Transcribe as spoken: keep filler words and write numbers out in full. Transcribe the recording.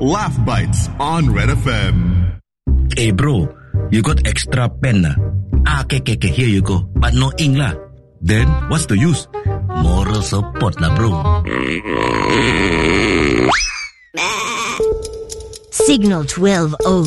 Laugh Bites on Red F M. Hey bro, you got extra pen ah? Ah, okay, okay, okay, here you go. But no ink lah. Then, what's the use? Moral support lah bro. Signal twelve oh